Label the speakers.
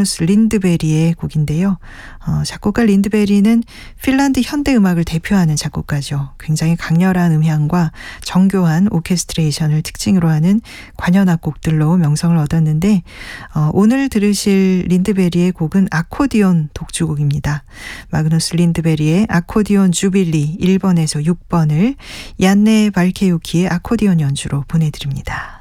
Speaker 1: 마그누스 린드베리의 곡인데요. 작곡가 린드베리는 핀란드 현대음악을 대표하는 작곡가죠. 굉장히 강렬한 음향과 정교한 오케스트레이션을 특징으로 하는 관현악 곡들로 명성을 얻었는데 오늘 들으실 린드베리의 곡은 아코디온 독주곡입니다. 마그누스 린드베리의 아코디온 주빌리 1번에서 6번을 얀네 발케유키의 아코디온 연주로 보내드립니다.